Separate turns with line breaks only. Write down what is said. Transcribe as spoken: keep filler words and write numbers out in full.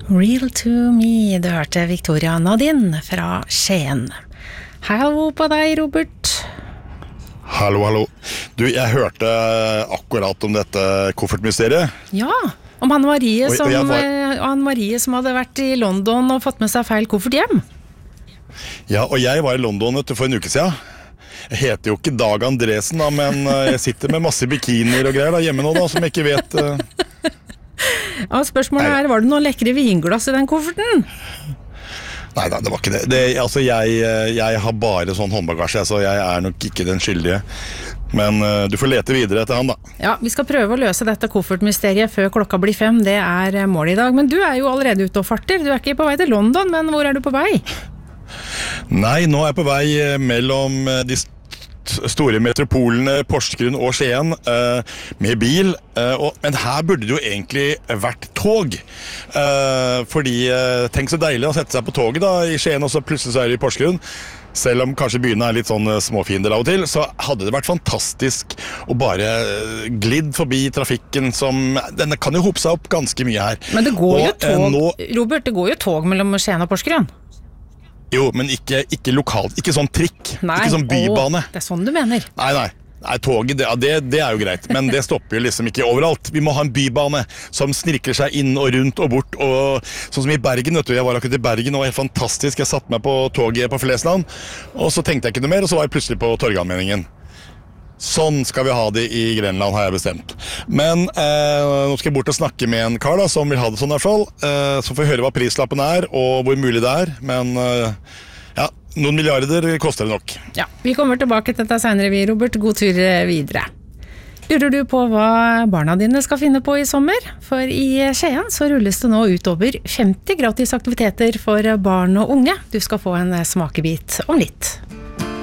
Real to me, du hørte Victoria Nadine fra Skien. Hallo på deg, Robert.
Hallo, hallo. Du, jeg hørte akkurat om dette koffertmysteriet.
Ja, om Anne Marie,
og,
som,
og var...
Anne Marie som hadde vært i London og fått med seg feil koffert hjem.
Ja, og jeg var i London vet du, for en uke siden. Jeg heter jo ikke Dag Andresen da, men jeg sitter med masse bikinier og greier da, hjemme nå da, som jeg ikke vet... Uh...
Ja, spørsmålet er, var det noen lekre vinglass i den kofferten?
Nei da, det var ikke det. det altså, jeg, jeg har bare sånn håndbagasje, så jeg er nok ikke den skyldige. Men uh, du får lete videre etter han da. Ja,
vi skal prøve å løse dette koffertmysteriet før klokka blir fem. Det er målet i dag. Men du er jo allerede ute og farter. Du er ikke på vei til London, men hvor er du på vei?
Nei, nå er jeg på vei mellom de store metropolene Porsgrunn og Skien uh, med bil, uh, og, men her burde det jo egentlig vært tog. Uh, fordi, uh, tenk så deilig å sette seg på toget da, i Skien, og så plutselig så er det i Porsgrunn. Selv om kanskje byene er litt sånn småfiender av og til, så hadde det vært fantastisk å bare glidd forbi trafikken som, denne kan jo hope seg opp ganske mye her.
Men det går
og,
jo tog,
uh, nå,
Robert, det går jo tog mellom Skien og Porsgrunn.
Jo, men ikke, ikke lokalt, ikke sånn trikk, nei, ikke sånn bybane.
Å, det er sånn du mener.
Nei, nei, nei toget, det, det, det er jo greit, men det stopper jo liksom ikke overalt. Vi må ha en bybane som snirkler seg inn og rundt og bort, og sånn som i Bergen, vet du, jeg var akkurat i Bergen, og det var helt fantastisk, jeg satt meg på toget på Flesland, og så tenkte jeg ikke noe mer, og så var jeg plutselig på Torgallmenningen. Sånn skal vi ha det i Grenland, har jeg bestemt. Men eh, nå skal jeg bort og snakke med en kar da, som vil ha det sånn i hvert fall. Eh, så får vi høre hva prislappen er, og hvor mulig det er. Men eh, ja, noen milliarder koster det nok.
Ja, vi kommer tilbake til dette senere, vi, Robert. God tur videre. Lurer du på hva barna dine skal finne på i sommer? For i Skien så rulles det nå ut over femti gratis aktiviteter for barn og unge. Du skal få en smakebit om litt.